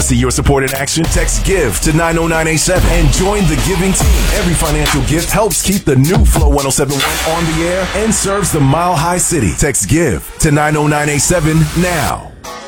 See your support in action? Text GIVE to 90987 and join the giving team. Every financial gift helps keep the new Flow 1071 on the air and serves the Mile High City. Text GIVE to 90987 now.